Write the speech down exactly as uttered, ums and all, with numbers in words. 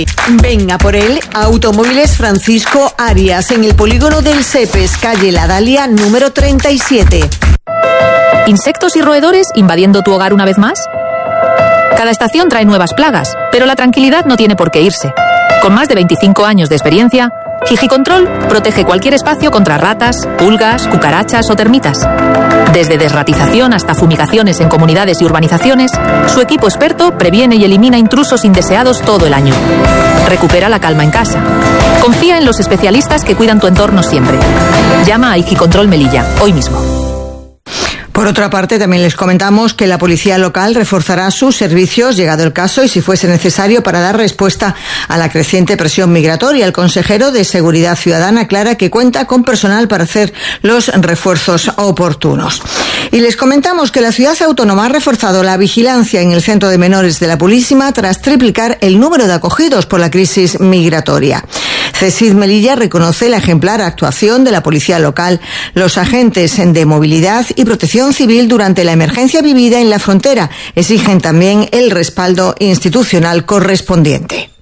Venga por él, Automóviles Francisco Arias, en el polígono del Cepes, calle La Dalia, número treinta y siete. ¿Insectos y roedores invadiendo tu hogar una vez más? Cada estación trae nuevas plagas, pero la tranquilidad no tiene por qué irse. Con más de veinticinco años de experiencia, Gigicontrol protege cualquier espacio contra ratas, pulgas, cucarachas o termitas. Desde desratización hasta fumigaciones en comunidades y urbanizaciones, su equipo experto previene y elimina intrusos indeseados todo el año. Recupera la calma en casa. Confía en los especialistas que cuidan tu entorno siempre. Llama a Gigicontrol Melilla, hoy mismo. Por otra parte, también les comentamos que la policía local reforzará sus servicios, llegado el caso y si fuese necesario, para dar respuesta a la creciente presión migratoria. El consejero de Seguridad Ciudadana aclara que cuenta con personal para hacer los refuerzos oportunos. Y les comentamos que la ciudad autónoma ha reforzado la vigilancia en el centro de menores de La Purísima tras triplicar el número de acogidos por la crisis migratoria. CESID Melilla reconoce la ejemplar actuación de la policía local, los agentes de movilidad y protección civil durante la emergencia vivida en la frontera. Exigen también el respaldo institucional correspondiente.